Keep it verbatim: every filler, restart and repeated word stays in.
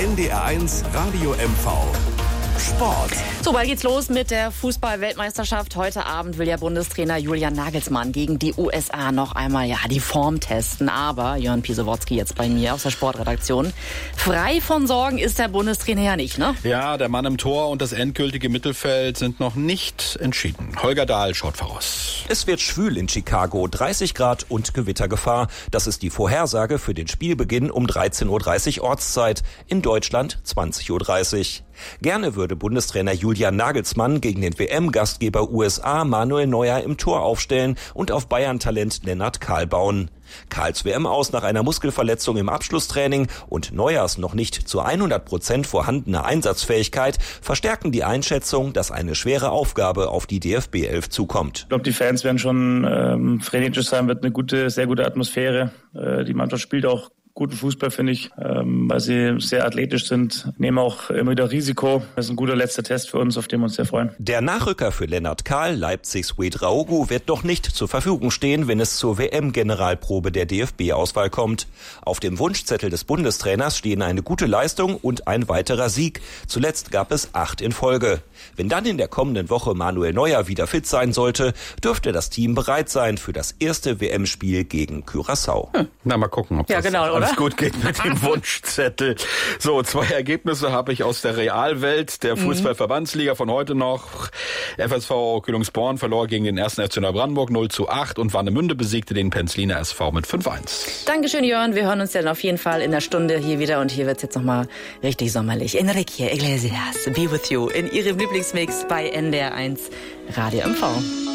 N D R eins Radio M V. Sport. So, bald geht's los mit der Fußball-Weltmeisterschaft. Heute Abend will ja Bundestrainer Julian Nagelsmann gegen die U S A noch einmal ja die Form testen. Aber Jörn Piesewotzki jetzt bei mir aus der Sportredaktion. Frei von Sorgen ist der Bundestrainer ja nicht, ne? Ja, der Mann im Tor und das endgültige Mittelfeld sind noch nicht entschieden. Holger Dahl schaut voraus. Es wird schwül in Chicago, dreißig Grad und Gewittergefahr. Das ist die Vorhersage für den Spielbeginn um dreizehn Uhr dreißig Ortszeit. In Deutschland zwanzig Uhr dreißig. Gerne würde Bundestrainer Julian Nagelsmann gegen den W M-Gastgeber U S A Manuel Neuer im Tor aufstellen und auf Bayern-Talent Lennart Kahl bauen. Kahls W M aus nach einer Muskelverletzung im Abschlusstraining und Neuers noch nicht zu hundert Prozent vorhandene Einsatzfähigkeit verstärken die Einschätzung, dass eine schwere Aufgabe auf die D F B elf zukommt. Ich glaube, die Fans werden schon ähm, frenetisch sein, wird eine gute, sehr gute Atmosphäre. Äh, die Mannschaft spielt auch guten Fußball, finde ich, ähm, weil sie sehr athletisch sind, nehmen auch immer wieder Risiko. Das ist ein guter letzter Test für uns, auf den wir uns sehr freuen. Der Nachrücker für Lennart Kahl, Leipzigs Ouedraogo, wird noch nicht zur Verfügung stehen, wenn es zur W M-Generalprobe der D F B-Auswahl kommt. Auf dem Wunschzettel des Bundestrainers stehen eine gute Leistung und ein weiterer Sieg. Zuletzt gab es acht in Folge. Wenn dann in der kommenden Woche Manuel Neuer wieder fit sein sollte, dürfte das Team bereit sein für das erste W M-Spiel gegen Curaçao. Hm. Na, mal gucken, ob ja, das genau, alles oder? gut geht mit dem Wunschzettel. So, zwei Ergebnisse habe ich aus der Realwelt der Fußballverbandsliga von heute noch. F S V Kühlungsborn verlor gegen den ersten F C Neubrandenburg null zu acht und Warnemünde besiegte den Penzliner S V mit fünf eins. Dankeschön, Jörn. Wir hören uns dann auf jeden Fall in der Stunde hier wieder und hier wird's jetzt nochmal richtig sommerlich. Enrique Iglesias, Be With You in ihrem Lieblingsmix bei N D R eins Radio M V.